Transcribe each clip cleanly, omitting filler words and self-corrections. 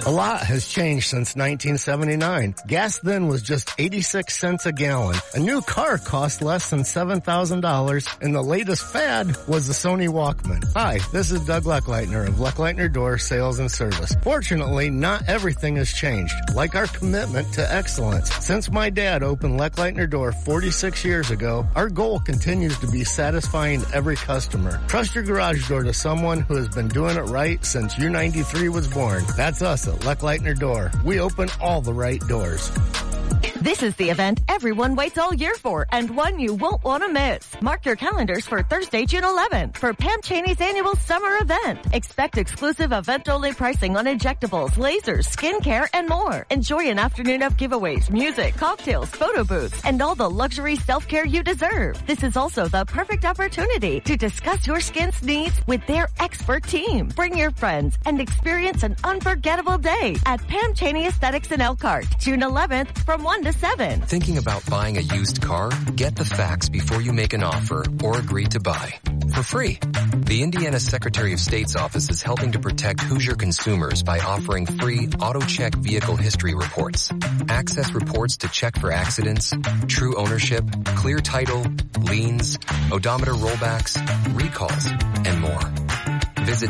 A lot has changed since 1979. Gas then was just 86 cents a gallon. A new car cost less than $7,000, and the latest fad was the Sony Walkman. Hi, this is Doug Leckleitner of Leckleitner Door Sales and Service. Fortunately, not everything has changed, like our commitment to excellence. Since my dad opened Leckleitner Door 46 years ago, our goal continues to be satisfying every customer. Trust your garage door to someone who has been doing it right since U93 was born. That's us at Leckleitner Door. We open all the right doors. This is the event everyone waits all year for, and one you won't want to miss. Mark your calendars for Thursday, June 11th for Pam Chaney's annual summer event. Expect exclusive event-only pricing on injectables, lasers, skincare, and more. Enjoy an afternoon of giveaways, music, cocktails, photo booths, and all the luxury self-care you deserve. This is also the perfect opportunity to discuss your skin's needs with their expert team. Bring your friends and experience an unforgettable day at Pam Chaney Aesthetics in Elkhart, June 11th from 1 to 7. Thinking about buying a used car? Get the facts before you make an offer or agree to buy. For free. The Indiana Secretary of State's office is helping to protect Hoosier consumers by offering free AutoCheck vehicle history reports. Access reports to check for accidents, true ownership, clear title, liens, odometer rollbacks, recalls, and more. Visit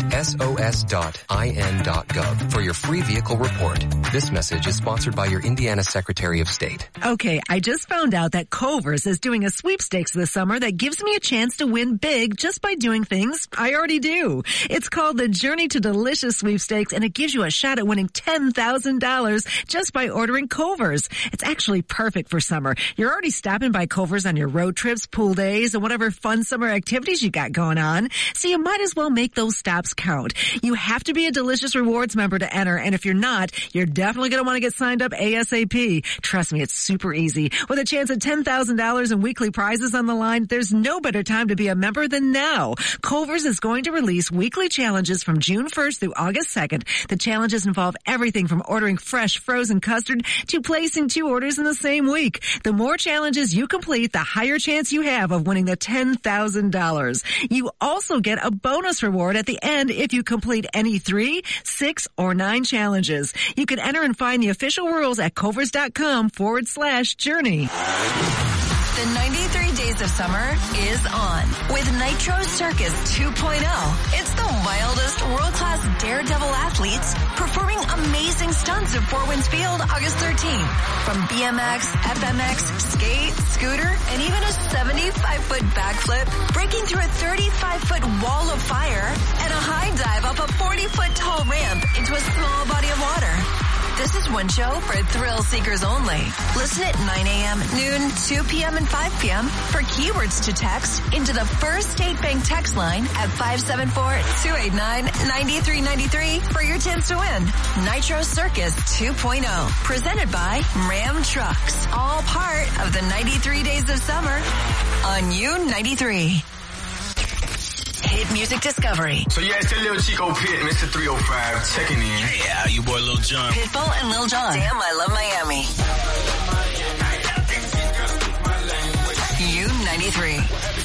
sos.in.gov for your free vehicle report. This message is sponsored by your Indiana Secretary of State. Okay, I just found out that Culver's is doing a sweepstakes this summer that gives me a chance to win big just by doing things I already do. It's called the Journey to Delicious Sweepstakes, and it gives you a shot at winning $10,000 just by ordering Culver's. It's actually perfect for summer. You're already stopping by Culver's on your road trips, pool days, and whatever fun summer activities you got going on, so you might as well make those stops count. You have to be a Delicious Rewards member to enter, and if you're not, you're definitely going to want to get signed up ASAP. Trust me, it's super easy. With a chance at $10,000 in weekly prizes on the line, there's no better time to be a member than now. Culver's is going to release weekly challenges from June 1st through August 2nd. The challenges involve everything from ordering fresh frozen custard to placing 2 orders in the same week. The more challenges you complete, the higher chance you have of winning the $10,000. You also get a bonus reward at the end if you complete any 3, 6, or 9 challenges. You can enter and find the official rules at Culvers.com/journey. The 93 Days of Summer is on with Nitro Circus 2.0. It's the wildest world-class daredevil athletes performing amazing stunts at Four Winds Field August 13th. From BMX, FMX, skate, scooter, and even a 75-foot backflip, breaking through a 35-foot wall of fire, and a high dive up a 40-foot tall ramp into a small body of water. This is one show for thrill seekers only. Listen at 9 a.m., noon, 2 p.m., and 5 p.m. for keywords to text into the First State Bank text line at 574-289-9393 for your chance to win. Nitro Circus 2.0, presented by Ram Trucks. All part of the 93 Days of Summer on U93. Hit Music Discovery. So yeah, it's that Lil Chico Pit, Mr. 305, checking in. Yeah, you boy Lil Jon. Pitbull and Lil Jon. Damn, I love Miami. U93.